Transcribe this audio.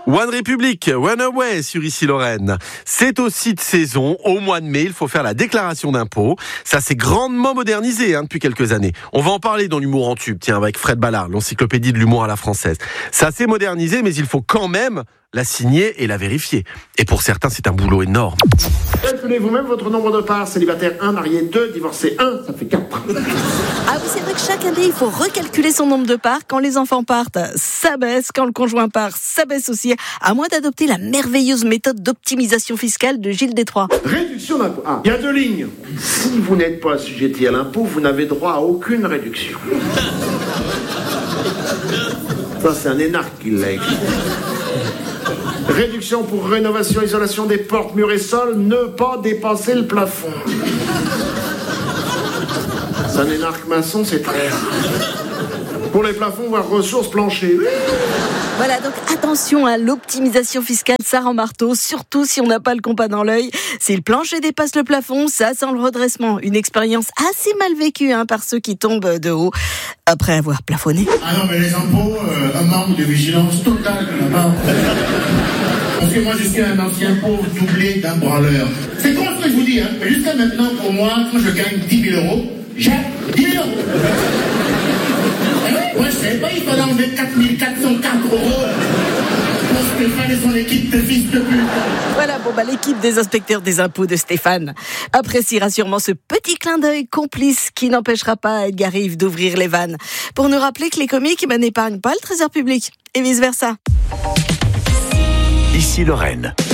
One Republic, One Away sur Ici Lorraine. C'est aussi de saison. Au mois de mai, il faut faire la déclaration d'impôt. Ça s'est grandement modernisé depuis quelques années. On va en parler dans l'humour en tube, avec Fred Ballard, l'encyclopédie de l'humour à la française. Ça s'est modernisé, mais il faut quand même la signer et la vérifier. Et pour certains, c'est un boulot énorme. Calculez vous-même votre nombre de parts. Célibataire 1, marié 2, divorcé 1, ça fait 4. Ah oui, c'est vrai que chaque année, il faut recalculer son nombre de parts. Quand les enfants partent, ça baisse. Quand le conjoint part, ça baisse aussi. À moins d'adopter la merveilleuse méthode d'optimisation fiscale de Gilles Détroit. Réduction d'impôt. Il y a 2 lignes. Si vous n'êtes pas assujetti à l'impôt, vous n'avez droit à aucune réduction. Ça, c'est un énarque qui l'a écrit. Réduction pour rénovation, isolation des portes, murs et sols, ne pas dépasser le plafond. C'est un énarque maçon, c'est très rare. Pour les plafonds, voire ressources, plancher. Voilà, donc attention à l'optimisation fiscale, ça rend marteau, surtout si on n'a pas le compas dans l'œil. Si le plancher dépasse le plafond, ça sent le redressement. Une expérience assez mal vécue par ceux qui tombent de haut après avoir plafonné. Ah non, mais les impôts, un manque de vigilance totale de la part. Parce que moi, je suis un ancien pauvre doublé d'un branleur. C'est con ce que je vous dis, mais jusqu'à maintenant, pour moi, quand je gagne 10 000 euros, j'ai 10 000 euros. Moi, je savais pas, il fallait enlever 4 404 euros pour Stéphane et son équipe de fils de pute. Voilà, l'équipe des inspecteurs des impôts de Stéphane appréciera sûrement ce petit clin d'œil complice qui n'empêchera pas Edgar Rive d'ouvrir les vannes pour nous rappeler que les comiques n'épargnent pas le trésor public et vice-versa. Ici Lorraine.